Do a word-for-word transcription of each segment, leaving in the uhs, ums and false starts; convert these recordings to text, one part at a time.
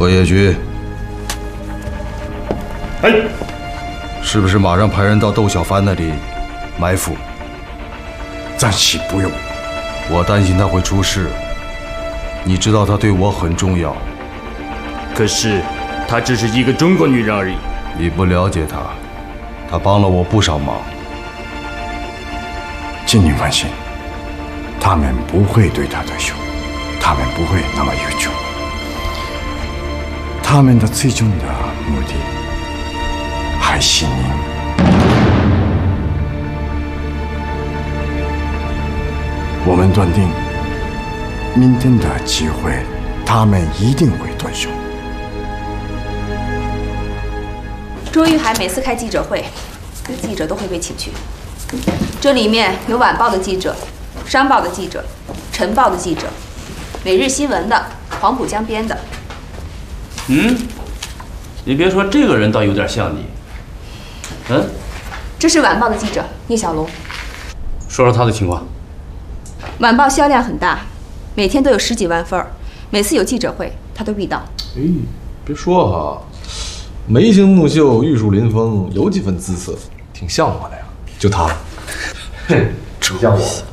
何野菊， 哎， 是不是马上派人到窦小凡那里埋伏？ 暂时不用。 我担心他会出事。你知道他对我很重要。 可是，她只是一个中国女人而已。 你不了解她，她帮了我不少忙。 请您放心，他们不会对他动手，他们不会那么愚蠢。他们的最终的目的还是您。我们断定，明天的机会，他们一定会动手。 周玉海每次开记者会，记者都会被请去。这里面有晚报的记者、商报的记者、晨报的记者、每日新闻的、黄浦江边的。 嗯，你别说，这个人倒有点像你。嗯， 这是晚报的记者叶小龙。 说说他的情况。 晚报销量很大，每天都有十几万份儿，每次有记者会他都必到。 哎，别说哈，眉清目秀、玉树临风，有几分姿色，挺像我的呀。就他了，哼，挺像我的。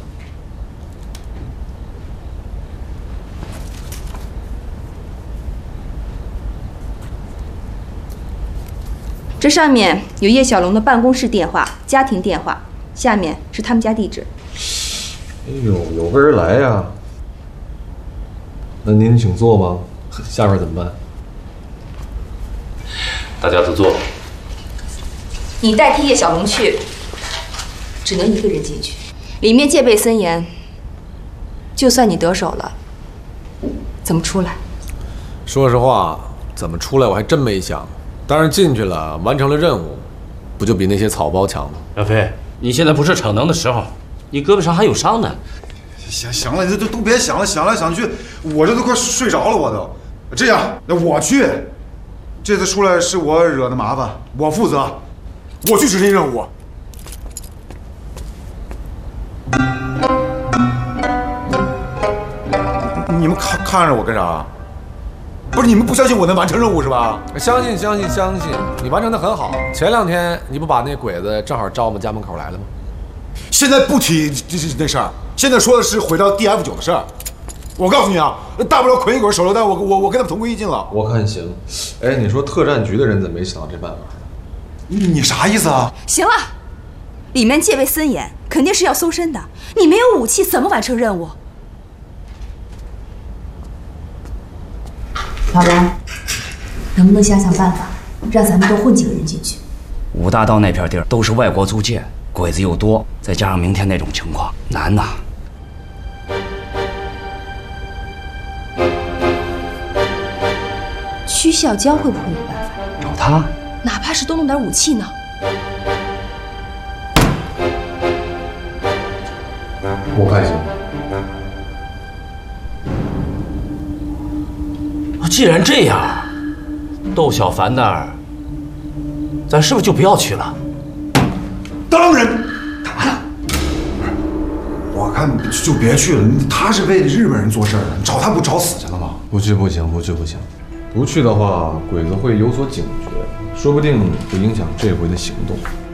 这上面有叶小龙的办公室电话、家庭电话，下面是他们家地址。 哎呦，有备而来呀！那您请坐吧，下边怎么办？ 大家都坐。 你代替叶小龙去，只能一个人进去，里面戒备森严。就算你得手了，怎么出来？ 说实话，怎么出来我还真没想。但是进去了，完成了任务，不就比那些草包强吗？ 小飞，你现在不是逞能的时候，你胳膊上还有伤呢。 行行了，你这都都别想了，想来想去，我这都快睡着了，我都。这样，那我去。这次出来是我惹的麻烦，我负责，我去执行任务。你们看看着我干啥？不是你们不相信我能完成任务是吧？ 相信相信相信，你完成的很好。前两天你不把那鬼子正好招我们家门口来了吗？ 现在不提这这那事儿，现在说的是毁掉 D F 九的事儿。我告诉你啊，大不了捆一捆手榴弹，我我我跟他们同归于尽了。 我看行。哎，你说特战局的人怎么没想到这办法呢？ 你你啥意思啊？ 行了，里面戒备森严，肯定是要搜身的。你没有武器，怎么完成任务？老王，能不能想想办法，让咱们多混几个人进去？ 五大道那片地儿都是外国租界，鬼子又多，再加上明天那种情况，难呐。 屈孝江会不会有办法？ 找他， 哪怕是多弄点武器呢？ 我看行。 既然这样，窦小凡那儿，咱是不是就不要去了？ 当然，干嘛呢？我看就别去了。他是为日本人做事儿的，你找他不找死去了吗？ 不去不行，不去不行，不去的话，鬼子会有所警觉，说不定会影响这回的行动。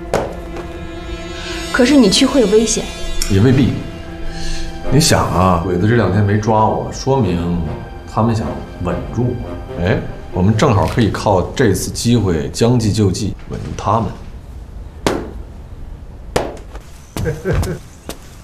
可是你去会有危险。 也未必。你想啊，鬼子这两天没抓我，说明他们想稳住我。哎，我们正好可以靠这次机会将计就计，稳住他们。